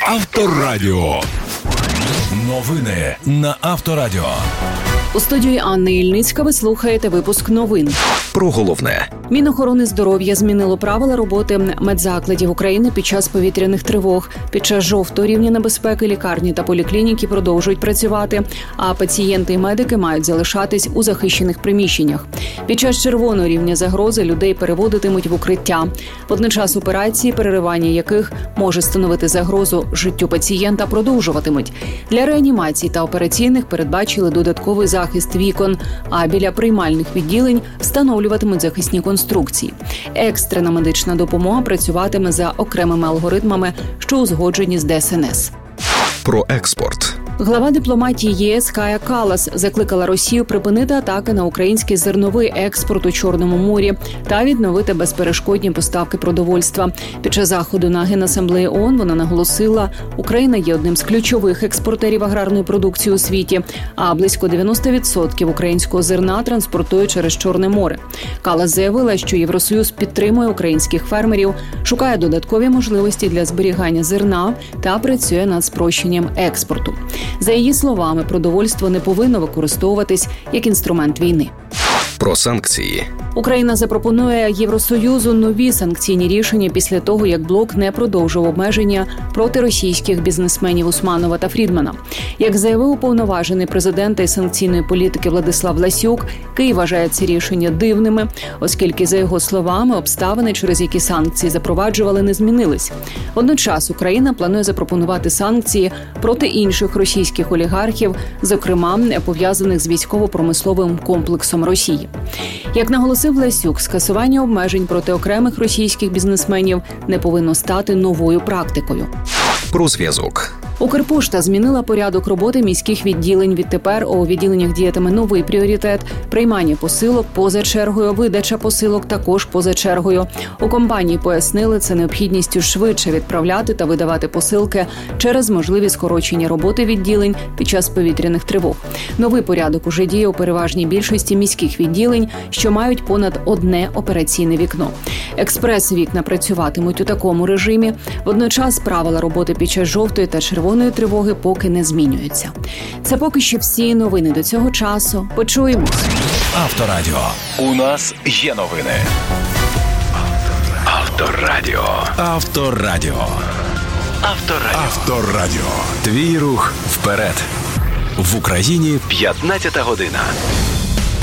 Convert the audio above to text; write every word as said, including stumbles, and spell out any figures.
Авторадіо. Новини на Авторадіо. У студії Анни Ільницька ви слухаєте випуск новин. Про головне. Мінохорони здоров'я змінило правила роботи медзакладів України під час повітряних тривог. Під час жовтого рівня небезпеки лікарні та поліклініки продовжують працювати, а пацієнти і медики мають залишатись у захищених приміщеннях. Під час червоного рівня загрози людей переводитимуть в укриття. Водночас операції, переривання яких може становити загрозу життю пацієнта, продовжуватимуть. Для реанімації та операційних передбачили додатковий захист вікон, а біля приймальних відділень встановлюватимуть захисні конструкції. Екстрена медична допомога працюватиме за окремими алгоритмами, що узгоджені з Де Ес Ен Ес. Про експорт. Глава дипломатії Є Ес Кая Каллас закликала Росію припинити атаки на український зерновий експорт у Чорному морі та відновити безперешкодні поставки продовольства. Під час заходу на Генасамблеї ООН вона наголосила, Україна є одним з ключових експортерів аграрної продукції у світі, а близько дев'яносто відсотків українського зерна транспортує через Чорне море. Каллас заявила, що Євросоюз підтримує українських фермерів, шукає додаткові можливості для зберігання зерна та працює над спрощенням експорту. За її словами, продовольство не повинно використовуватись як інструмент війни. Про санкції. Україна запропонує Євросоюзу нові санкційні рішення після того, як блок не продовжив обмеження проти російських бізнесменів Усманова та Фрідмана. Як заявив уповноважений президента із санкційної політики Владислав Ласюк, Київ вважає ці рішення дивними, оскільки, за його словами, обставини, через які санкції запроваджували, не змінились. Водночас Україна планує запропонувати санкції проти інших російських олігархів, зокрема, пов'язаних з військово-промисловим комплексом Росії. Як наголосив Ласюк, скасування обмежень проти окремих російських бізнесменів не повинно стати новою практикою. Про зв'язок. Укрпошта змінила порядок роботи міських відділень. Відтепер у відділеннях діятиме новий пріоритет – приймання посилок поза чергою, видача посилок також поза чергою. У компанії пояснили, це необхідністю швидше відправляти та видавати посилки через можливість скорочення роботи відділень під час повітряних тривог. Новий порядок уже діє у переважній більшості міських відділень, що мають понад одне операційне вікно. Експрес-вікна працюватимуть у такому режимі. Водночас правила роботи під час жовтої та червоної Червоної тривоги поки не змінюються. Це поки що всі новини до цього часу. Почуємось. Авторадіо. У нас є новини. Авторадіо. Авторадіо. Авторадіо. Авторадіо. Твій рух вперед. В Україні п'ятнадцята година.